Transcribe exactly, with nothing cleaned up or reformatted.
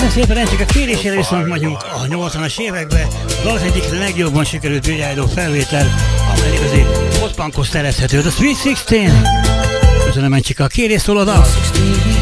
Szépen Encsik a kérésére viszont vagyunk a nyolcvanas években, de az egyik legjobban sikerült Billy felvétel, amely igazi hotpunkhoz szerezhető. A Sweet Sixteen. Köszönöm Encsik a kérés szól oda.